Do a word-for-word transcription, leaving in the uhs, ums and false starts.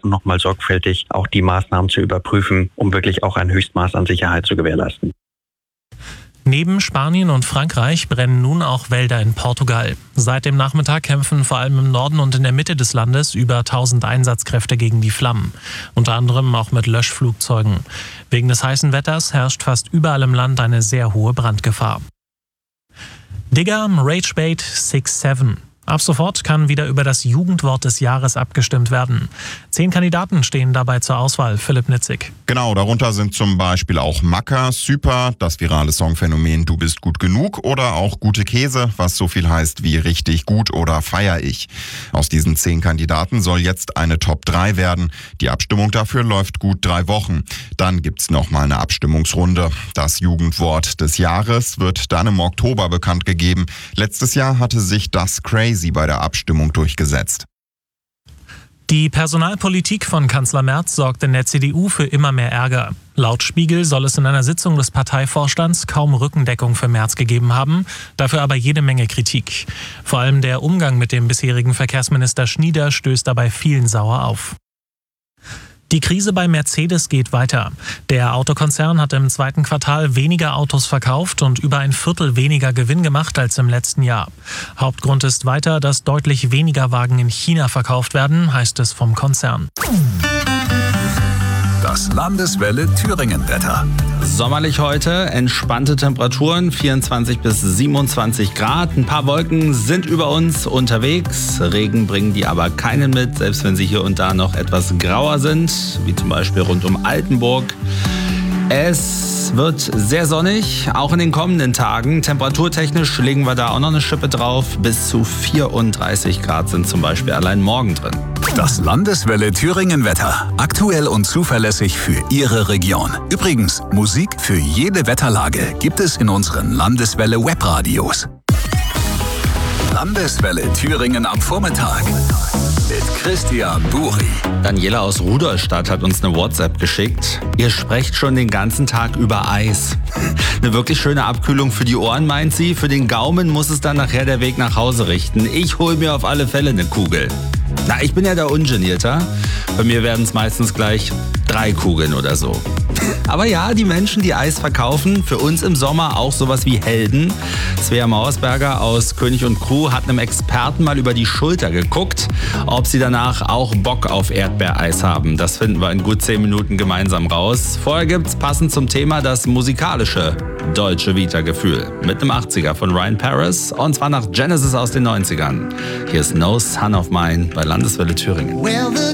und nochmal sorgfältig auch die Maßnahmen zu überprüfen, um wirklich auch ein Höchstmaß an Sicherheit zu gewährleisten. Neben Spanien und Frankreich brennen nun auch Wälder in Portugal. Seit dem Nachmittag kämpfen vor allem im Norden und in der Mitte des Landes über tausend Einsatzkräfte gegen die Flammen. Unter anderem auch mit Löschflugzeugen. Wegen des heißen Wetters herrscht fast überall im Land eine sehr hohe Brandgefahr. Digger, Ragebait six seven. Ab sofort kann wieder über das Jugendwort des Jahres abgestimmt werden. Zehn Kandidaten stehen dabei zur Auswahl. Philipp Nitzig. Genau, darunter sind zum Beispiel auch Macker, Super, das virale Songphänomen Du bist gut genug oder auch Gute Käse, was so viel heißt wie richtig gut oder feier ich. Aus diesen zehn Kandidaten soll jetzt eine Top drei werden. Die Abstimmung dafür läuft gut drei Wochen. Dann gibt's noch mal eine Abstimmungsrunde. Das Jugendwort des Jahres wird dann im Oktober bekannt gegeben. Letztes Jahr hatte sich das Crazy bei der Abstimmung durchgesetzt. Die Personalpolitik von Kanzler Merz sorgt in der C D U für immer mehr Ärger. Laut Spiegel soll es in einer Sitzung des Parteivorstands kaum Rückendeckung für Merz gegeben haben, dafür aber jede Menge Kritik. Vor allem der Umgang mit dem bisherigen Verkehrsminister Schnieder stößt dabei vielen sauer auf. Die Krise bei Mercedes geht weiter. Der Autokonzern hat im zweiten Quartal weniger Autos verkauft und über ein Viertel weniger Gewinn gemacht als im letzten Jahr. Hauptgrund ist weiter, dass deutlich weniger Wagen in China verkauft werden, heißt es vom Konzern. Das Landeswelle Thüringen-Wetter. Sommerlich heute, entspannte Temperaturen, vierundzwanzig bis siebenundzwanzig Grad. Ein paar Wolken sind über uns unterwegs. Regen bringen die aber keinen mit, selbst wenn sie hier und da noch etwas grauer sind, wie zum Beispiel rund um Altenburg. Es wird sehr sonnig, auch in den kommenden Tagen. Temperaturtechnisch legen wir da auch noch eine Schippe drauf. Bis zu vierunddreißig Grad sind zum Beispiel allein morgen drin. Das Landeswelle Thüringen-Wetter. Aktuell und zuverlässig für Ihre Region. Übrigens, Musik für jede Wetterlage gibt es in unseren Landeswelle Webradios. Landeswelle Thüringen am Vormittag. Mit Christian Buri. Daniela aus Rudolstadt hat uns eine WhatsApp geschickt. Ihr sprecht schon den ganzen Tag über Eis. Eine wirklich schöne Abkühlung für die Ohren, meint sie. Für den Gaumen muss es dann nachher der Weg nach Hause richten. Ich hole mir auf alle Fälle eine Kugel. Na, ich bin ja der Ungenierter. Bei mir werden es meistens gleich drei Kugeln oder so. Aber ja, die Menschen, die Eis verkaufen, für uns im Sommer auch sowas wie Helden. Svea Mauersberger aus König und Crew hat einem Experten mal über die Schulter geguckt, ob sie danach auch Bock auf Erdbeereis haben. Das finden wir in gut zehn Minuten gemeinsam raus. Vorher gibt's passend zum Thema das musikalische Deutsche Vita-Gefühl mit einem achtziger von Ryan Paris und zwar nach Genesis aus den neunzigern. Hier ist No Son of Mine bei Landeswelle Thüringen.